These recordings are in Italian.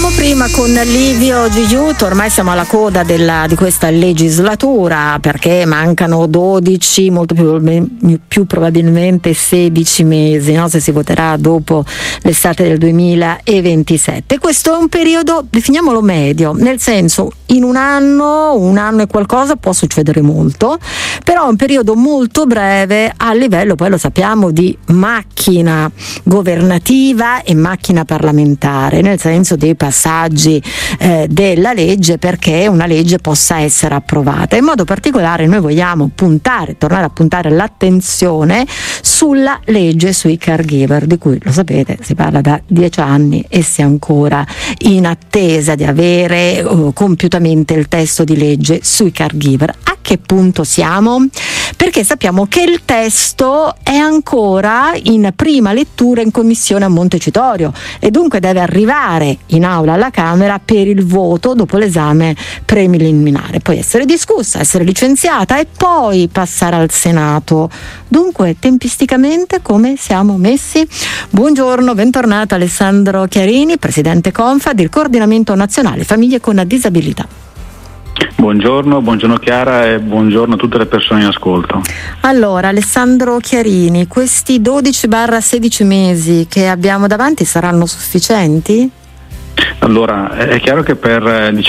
Dicevamo prima con Livio Giugiuto, ormai siamo alla coda di questa legislatura, perché mancano 12, molto più probabilmente 16 mesi, no? Se si voterà dopo l'estate del 2027. Questo è un periodo, definiamolo medio, nel senso, in un anno e qualcosa può succedere molto, però è un periodo molto breve a livello, poi lo sappiamo, di macchina governativa e macchina parlamentare, nel senso dei passaggi della legge, perché una legge possa essere approvata. In modo particolare noi vogliamo tornare a puntare l'attenzione sulla legge sui caregiver, di cui, lo sapete, si parla da 10 anni e si è ancora in attesa di avere compiutamente il testo di legge sui caregiver. A che punto siamo? Perché sappiamo che il testo è ancora in prima lettura in commissione a Montecitorio e dunque deve arrivare in aula alla Camera per il voto dopo l'esame preliminare, poi essere discussa, essere licenziata e poi passare al Senato. Dunque, tempisticamente come siamo messi? Buongiorno, bentornato Alessandro Chiarini, presidente Confad, il Coordinamento Nazionale Famiglie con Disabilità. Buongiorno Chiara e buongiorno a tutte le persone in ascolto. Allora, Alessandro Chiarini, questi 12-16 mesi che abbiamo davanti saranno sufficienti? Allora, è chiaro che per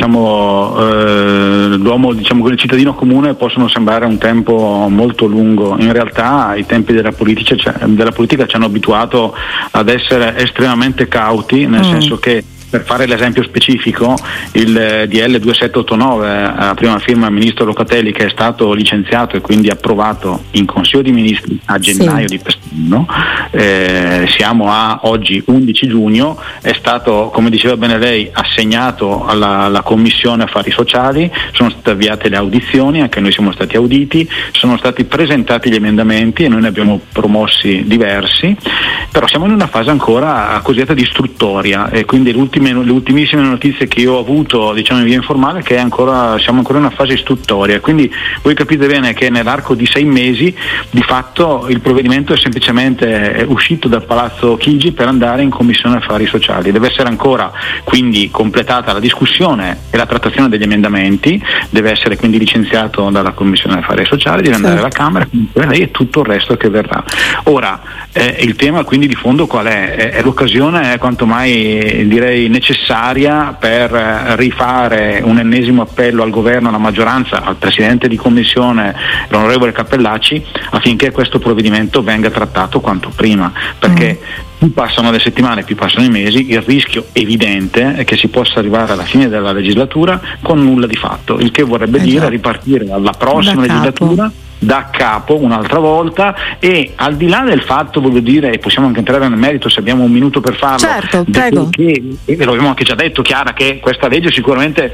l'uomo, il cittadino comune possono sembrare un tempo molto lungo. In realtà i tempi della politica ci hanno abituato ad essere estremamente cauti, nel senso che, per fare l'esempio specifico, il DL 2789 a prima firma del ministro Locatelli, che è stato licenziato e quindi approvato in Consiglio dei Ministri a gennaio di quest'anno, siamo a oggi 11 giugno, è stato, come diceva bene lei, assegnato alla Commissione Affari Sociali, sono state avviate le audizioni, anche noi siamo stati auditi, sono stati presentati gli emendamenti e noi ne abbiamo promossi diversi, però siamo in una fase ancora cosiddetta di istruttoria e quindi le ultimissime notizie che io ho avuto, in via informale, che siamo ancora in una fase istruttoria, quindi voi capite bene che nell'arco di 6 mesi di fatto il provvedimento è semplicemente uscito dal Palazzo Chigi per andare in Commissione Affari Sociali. Deve essere ancora quindi completata la discussione e la trattazione degli emendamenti, deve essere quindi licenziato dalla Commissione Affari Sociali, deve andare alla Camera e tutto il resto che verrà. Ora, il tema quindi di fondo qual è? È l'occasione quanto mai, direi, necessaria per rifare un ennesimo appello al governo, alla maggioranza, al presidente di commissione, l'onorevole Cappellacci, affinché questo provvedimento venga trattato quanto prima, perché più passano le settimane, più passano i mesi, il rischio evidente è che si possa arrivare alla fine della legislatura con nulla di fatto, il che vorrebbe dire ripartire alla prossima legislatura da capo un'altra volta, e al di là del fatto, e possiamo anche entrare nel merito se abbiamo un minuto per farlo, certo, prego. E lo abbiamo anche già detto, Chiara, che questa legge sicuramente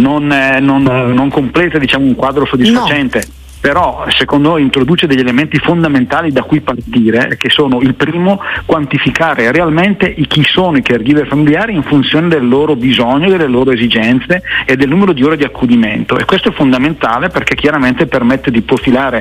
non completa un quadro soddisfacente. No. Però secondo noi introduce degli elementi fondamentali da cui partire, che sono: il primo, quantificare realmente chi sono i caregiver familiari in funzione del loro bisogno, delle loro esigenze e del numero di ore di accudimento, e questo è fondamentale perché chiaramente permetterà di profilare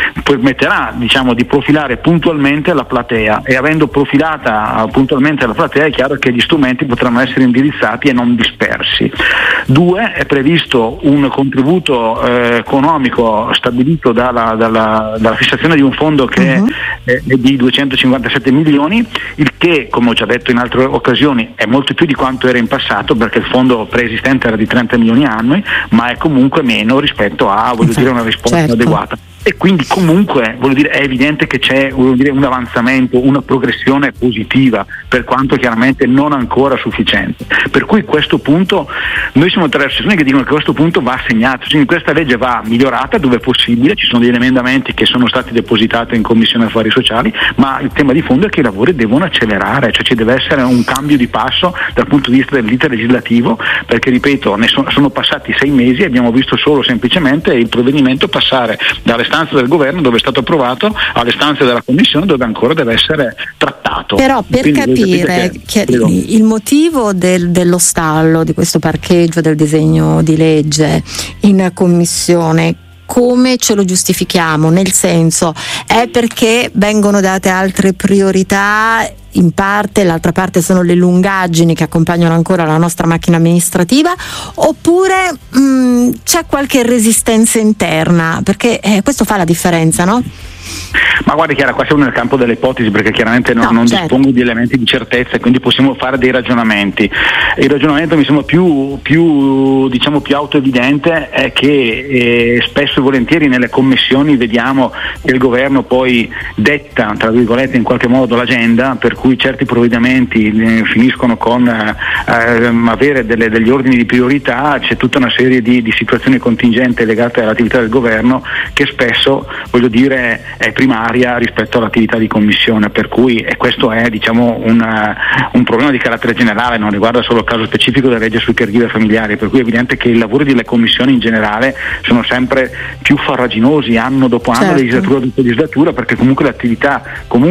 puntualmente la platea, e avendo profilata puntualmente la platea è chiaro che gli strumenti potranno essere indirizzati e non dispersi. 2, è previsto un contributo economico stabilito dalla fissazione di un fondo che è di 257 milioni, il che, come ho già detto in altre occasioni, è molto più di quanto era in passato, perché il fondo preesistente era di 30 milioni annui, ma è comunque meno rispetto a una risposta adeguata. E quindi comunque è evidente che c'è un avanzamento, una progressione positiva, per quanto chiaramente non ancora sufficiente. Per cui questo punto, noi siamo tra le persone che dicono che questo punto va assegnato, quindi questa legge va migliorata dove è possibile, ci sono degli emendamenti che sono stati depositati in Commissione Affari Sociali, ma il tema di fondo è che i lavori devono accelerare, cioè ci deve essere un cambio di passo dal punto di vista dell'iter legislativo, perché ripeto, sono passati 6 mesi e abbiamo visto solo semplicemente il provvedimento passare dalle stanze del governo, dove è stato approvato, alle stanze della commissione, dove ancora deve essere trattato. Però per capire il motivo dello stallo di questo parcheggio del disegno di legge in commissione, come ce lo giustifichiamo? Nel senso, è perché vengono date altre priorità? In parte, l'altra parte sono le lungaggini che accompagnano ancora la nostra macchina amministrativa, oppure c'è qualche resistenza interna? Perché questo fa la differenza, no? Ma guarda Chiara, qua siamo nel campo delle ipotesi, perché chiaramente non certo. dispongo di elementi di certezza, quindi possiamo fare dei ragionamenti. Il ragionamento mi sembra più autoevidente è che spesso e volentieri nelle commissioni vediamo che il governo poi detta, tra virgolette, in qualche modo l'agenda, per cui certi provvedimenti finiscono con avere degli ordini di priorità. C'è tutta una serie di situazioni contingenti legate all'attività del governo che spesso, voglio dire, è primaria rispetto all'attività di commissione, per cui e questo è un problema di carattere generale, non riguarda solo il caso specifico della legge sui caregiver familiari, per cui è evidente che i lavori delle commissioni in generale sono sempre più farraginosi anno dopo anno, certo. legislatura dopo legislatura, perché comunque l'attività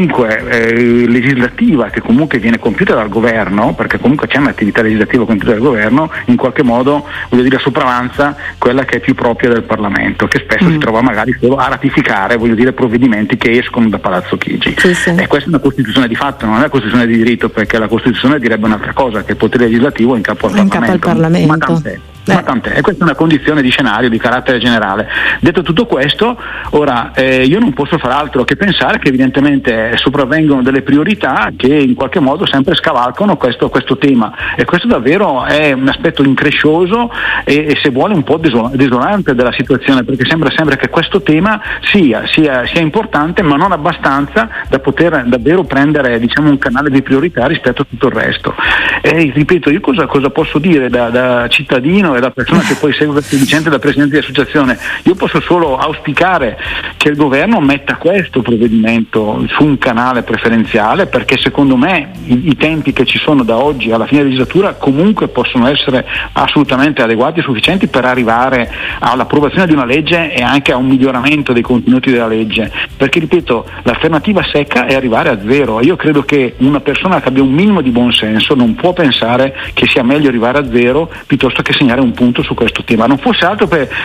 legislativa che comunque viene compiuta dal governo, perché comunque c'è un'attività legislativa compiuta dal governo, in qualche modo, voglio dire, sopravanza quella che è più propria del Parlamento, che spesso si trova magari solo a ratificare, voglio dire, provvedimenti che escono da Palazzo Chigi. Sì. E questa è una Costituzione di fatto, non è una Costituzione di diritto, perché la Costituzione direbbe un'altra cosa, che il potere legislativo è in capo al Parlamento. Ma tant'è. E questa è una condizione di scenario di carattere generale. Detto tutto questo, ora io non posso far altro che pensare che evidentemente sopravvengono delle priorità che in qualche modo sempre scavalcano questo tema, e questo davvero è un aspetto increscioso e se vuole un po' desolante della situazione, perché sembra sempre che questo tema sia importante, ma non abbastanza da poter davvero prendere, diciamo, un canale di priorità rispetto a tutto il resto. E ripeto, io cosa posso dire da cittadino e da persona che poi segue queste vicende, da presidente di associazione? Io posso solo auspicare che il governo metta questo provvedimento su un canale preferenziale, perché secondo me i tempi che ci sono da oggi alla fine della legislatura comunque possono essere assolutamente adeguati e sufficienti per arrivare all'approvazione di una legge e anche a un miglioramento dei contenuti della legge, perché ripeto, l'alternativa secca è arrivare a zero. Io credo che una persona che abbia un minimo di buon senso non può pensare che sia meglio arrivare a zero piuttosto che segnare un punto su questo tema. Non fosse altro,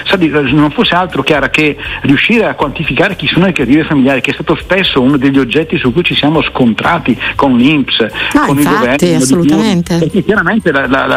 Chiara, che riuscire a quantificare chi sono i caregiver familiari, che è stato spesso uno degli oggetti su cui ci siamo scontrati con l'INPS, con il governo. Assolutamente. Perché chiaramente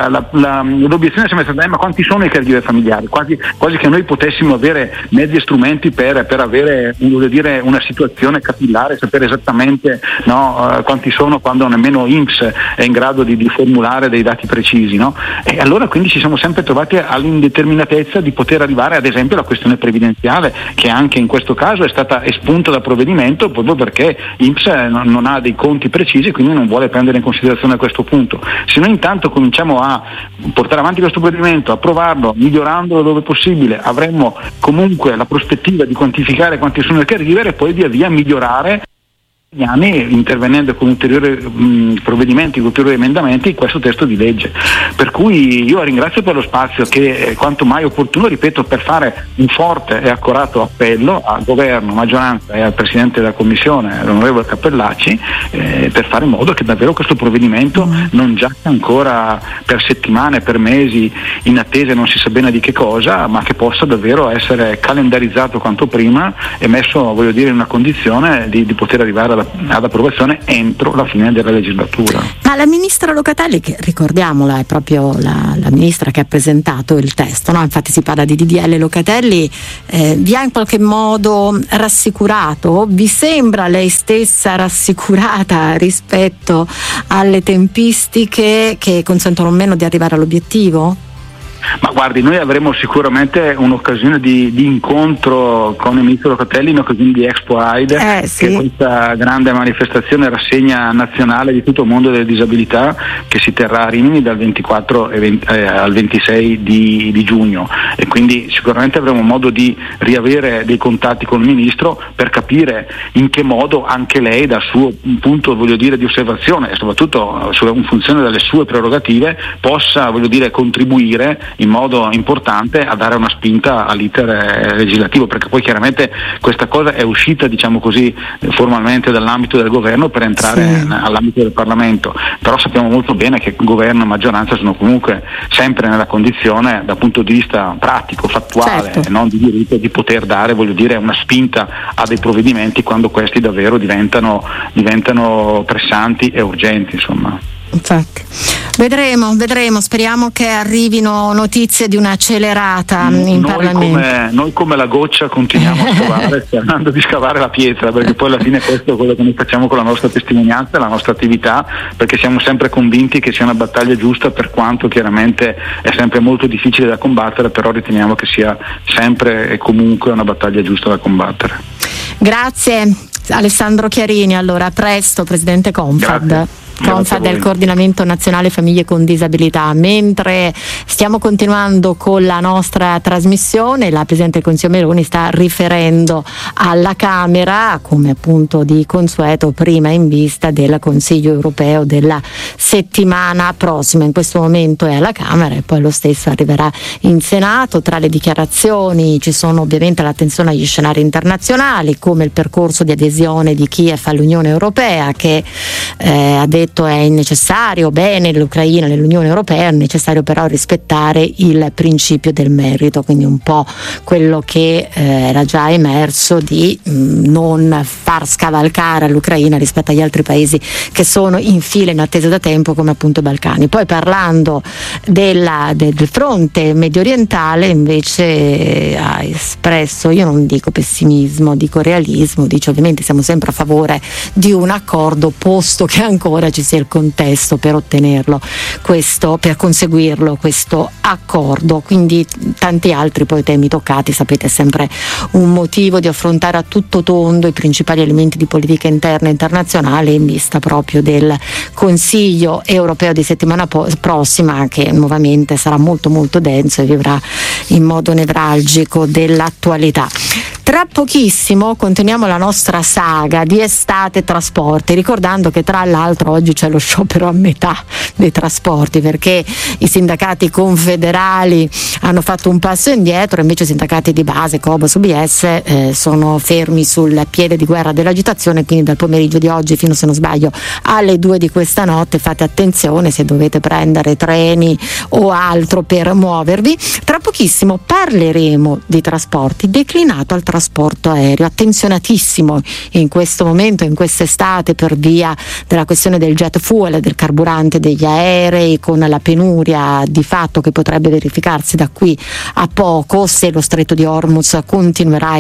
l'obiezione è sempre stata: ma quanti sono i caregiver familiari? Quasi che noi potessimo avere mezzi e strumenti per avere, voglio dire, una situazione capillare, sapere esattamente quanti sono, quando nemmeno INPS è in grado di formulare dei dati precisi, no? E allora quindi ci siamo sempre trovati all'indeterminatezza di poter arrivare ad esempio alla questione previdenziale, che anche in questo caso è stata espunta dal provvedimento proprio perché INPS non ha dei conti precisi e quindi non vuole prendere in considerazione a questo punto. Se noi intanto cominciamo a portare avanti questo provvedimento, approvarlo, migliorandolo dove possibile, avremmo comunque la prospettiva di quantificare quanti sono i caregiver e poi via via migliorare negli anni, intervenendo con ulteriori provvedimenti, ulteriori emendamenti in questo testo di legge. Per cui io ringrazio per lo spazio che è quanto mai opportuno, ripeto, per fare un forte e accorato appello al governo, maggioranza e al Presidente della Commissione, l'onorevole Cappellacci, per fare in modo che davvero questo provvedimento non giaccia ancora per settimane, per mesi in attesa non si sa bene di che cosa, ma che possa davvero essere calendarizzato quanto prima e messo, voglio dire, in una condizione di poter arrivare ad approvazione entro la fine della legislatura. Ma la ministra Locatelli, che ricordiamola è proprio la ministra che ha presentato il testo, no? Infatti si parla di DDL Locatelli, vi ha in qualche modo rassicurato? Vi sembra lei stessa rassicurata rispetto alle tempistiche che consentono meno di arrivare all'obiettivo? Ma guardi, noi avremo sicuramente un'occasione di incontro con il ministro Locatelli in occasione di Expo AIDE, sì. Che è questa grande manifestazione, rassegna nazionale di tutto il mondo delle disabilità, che si terrà a Rimini dal 24 al 26 di giugno, e quindi sicuramente avremo modo di riavere dei contatti con il ministro per capire in che modo anche lei, dal suo punto, voglio dire, di osservazione e soprattutto in funzione delle sue prerogative, possa, voglio dire, contribuire in modo modo importante a dare una spinta all'iter legislativo, perché poi chiaramente questa cosa è uscita, diciamo così, formalmente dall'ambito del governo per entrare all'ambito del Parlamento, però sappiamo molto bene che governo e maggioranza sono comunque sempre nella condizione, dal punto di vista pratico, fattuale, e non di diritto, di poter dare, voglio dire, una spinta a dei provvedimenti quando questi davvero diventano pressanti e urgenti, insomma. Infatti. Vedremo, speriamo che arrivino notizie di un'accelerata in Parlamento. Noi come la goccia continuiamo a scavare, sperando di scavare la pietra, perché poi alla fine questo è quello che noi facciamo con la nostra testimonianza e la nostra attività, perché siamo sempre convinti che sia una battaglia giusta, per quanto chiaramente è sempre molto difficile da combattere, però riteniamo che sia sempre e comunque una battaglia giusta da combattere. Grazie Alessandro Chiarini, allora a presto, presidente Confad. Grazie. Confad del Coordinamento Nazionale Famiglie con Disabilità. Mentre stiamo continuando con la nostra trasmissione, la Presidente del Consiglio Meloni sta riferendo alla Camera, come appunto di consueto, prima in vista del Consiglio Europeo della settimana prossima. In questo momento è alla Camera e poi lo stesso arriverà in Senato. Tra le dichiarazioni ci sono ovviamente l'attenzione agli scenari internazionali, come il percorso di adesione di Kiev all'Unione Europea, che ha detto è necessario, bene l'Ucraina nell'Unione Europea, è necessario però rispettare il principio del merito, quindi un po' quello che era già emerso di non far scavalcare l'Ucraina rispetto agli altri paesi che sono in fila in attesa da tempo, come appunto i Balcani. Poi parlando del fronte medio orientale invece ha espresso, io non dico pessimismo, dico realismo, dice ovviamente siamo sempre a favore di un accordo, posto che ancora ci sia il contesto per ottenerlo, per conseguirlo questo accordo. Quindi tanti altri poi temi toccati, sapete, è sempre un motivo di affrontare a tutto tondo i principali elementi di politica interna e internazionale in vista proprio del Consiglio Europeo di settimana prossima, che nuovamente sarà molto molto denso e vivrà in modo nevralgico dell'attualità. Tra pochissimo continuiamo la nostra saga di estate trasporti, ricordando che tra l'altro oggi c'è lo sciopero a metà dei trasporti, perché i sindacati confederali hanno fatto un passo indietro, invece i sindacati di base, Cobas, UBS, sono fermi sul piede di guerra dell'agitazione, quindi dal pomeriggio di oggi fino, se non sbaglio, alle 2 di questa notte fate attenzione se dovete prendere treni o altro per muovervi. Tra pochissimo parleremo di trasporti declinato al trasporto aereo, attenzionatissimo in questo momento, in quest'estate, per via della questione del jet fuel, del carburante degli aerei, con la penuria di fatto che potrebbe verificarsi da qui a poco se lo stretto di Hormuz continuerà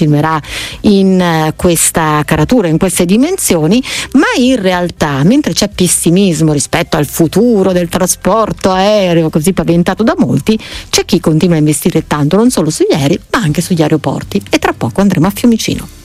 in questa caratura, in queste dimensioni. Ma in realtà, mentre c'è pessimismo rispetto al futuro del trasporto aereo così paventato da molti, c'è chi continua a investire tanto non solo sugli aerei ma anche sugli aeroporti, e tra poco andremo a Fiumicino.